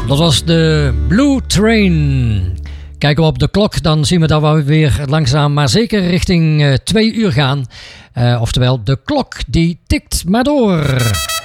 Dat was de Blue Train. Kijken we op de klok, dan zien we dat we weer langzaam maar zeker richting 2 uur gaan. Oftewel, de klok die tikt maar door.